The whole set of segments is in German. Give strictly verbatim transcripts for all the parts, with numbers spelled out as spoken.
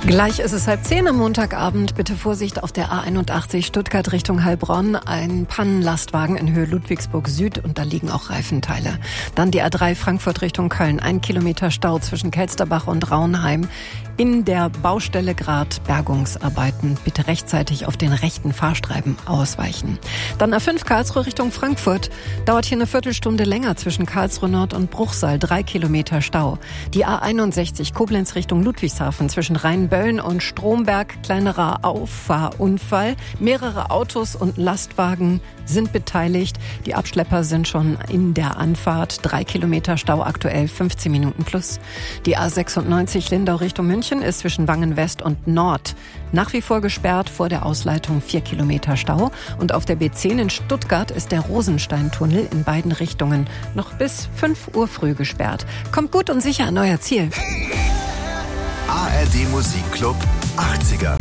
Gleich ist es halb zehn am Montagabend. Bitte Vorsicht auf der A einundachtzig Stuttgart Richtung Heilbronn. Ein Pannenlastwagen in Höhe Ludwigsburg Süd und da liegen auch Reifenteile. Dann die A drei Frankfurt Richtung Köln. Ein Kilometer Stau zwischen Kelsterbach und Raunheim. In der Baustelle Grad Bergungsarbeiten. Bitte rechtzeitig auf den rechten Fahrstreifen ausweichen. Dann A fünf Karlsruhe Richtung Frankfurt. Dauert hier eine Viertelstunde länger zwischen Karlsruhe Nord und Bruchsal. Drei Kilometer Stau. Die A einundsechzig Koblenz Richtung Ludwigshafen zwischen Rheinböllen und Stromberg. Kleinerer Auffahrunfall. Mehrere Autos und Lastwagen sind beteiligt. Die Abschlepper sind schon in der Anfahrt. Drei Kilometer Stau aktuell, fünfzehn Minuten plus. Die A sechsundneunzig Lindau Richtung München ist zwischen Wangen West und Nord nach wie vor gesperrt, vor der Ausleitung vier Kilometer Stau. Und auf der B zehn in Stuttgart ist der Rosensteintunnel in beiden Richtungen noch bis fünf Uhr früh gesperrt. Kommt gut und sicher an euer Ziel. A R D Musikclub achtziger.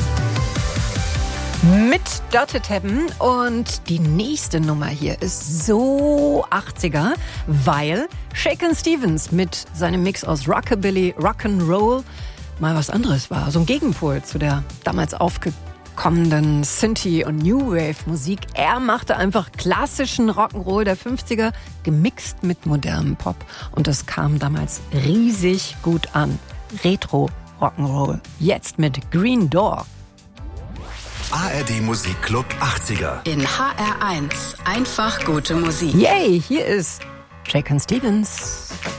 Mit Dotted Heaven und die nächste Nummer hier ist so achtziger, weil Shakin' Stevens mit seinem Mix aus Rockabilly, Rock'n'Roll mal was anderes war. So ein Gegenpol zu der damals aufgekommenen Synthie- und New Wave-Musik. Er machte einfach klassischen Rock'n'Roll der fünfziger, gemixt mit modernem Pop. Und das kam damals riesig gut an. Retro Rock'n'Roll. Jetzt mit Green Door. A R D Musikclub achtziger. In H R eins. Einfach gute Musik. Yay, hier ist Shakin' Stevens.